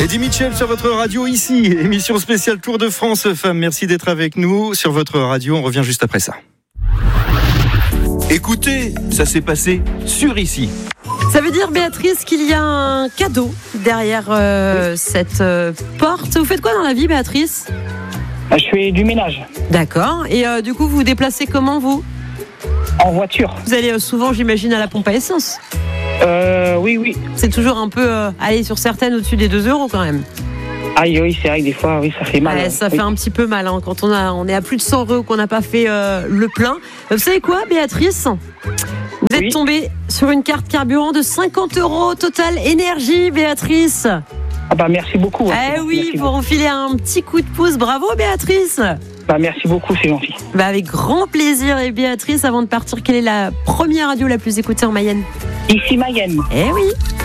Eddie Mitchell sur votre radio ici, émission spéciale Tour de France Femmes. Merci d'être avec nous sur votre radio. On revient juste après ça. Écoutez, ça s'est passé sur ici. Ça veut dire, Béatrice, qu'il y a un cadeau derrière cette porte. Vous faites quoi dans la vie, Béatrice ? Je fais du ménage. D'accord. Et du coup, vous vous déplacez comment, vous ? En voiture. Vous allez souvent, j'imagine, à la pompe à essence ? Oui. C'est toujours un peu aller sur certaines au-dessus des 2 € quand même. Aïe, oui, c'est vrai que des fois, oui, ça fait mal. Ouais, ça fait un petit peu mal quand on est à plus de 100 € qu'on n'a pas fait le plein. Vous savez quoi, Béatrice ? Vous êtes tombée sur une carte carburant de 50 € Total Énergie, Béatrice. Ah bah merci beaucoup. Oui, pour vous filer un petit coup de pouce. Bravo, Béatrice. Merci beaucoup, c'est gentil. Avec grand plaisir. Et Béatrice, avant de partir, quelle est la première radio la plus écoutée en Mayenne ? Ici Mayenne. Oui.